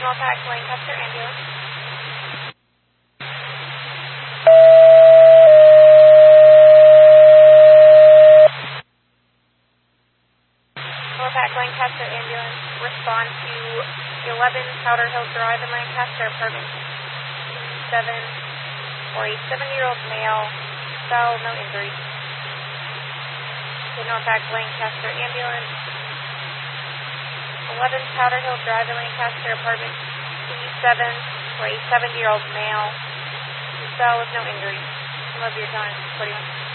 Norfolk Lancaster ambulance. Norfolk Lancaster ambulance, respond to 11 Powder Hill Drive in Lancaster, apartment 7 for a 7-year-old male, fell, no injuries. The Norfolk Lancaster ambulance, 11 Powder Hill Drive in Lancaster, apartment C7 for a 7-year-old male, who fell with no injuries. Love your time, 41.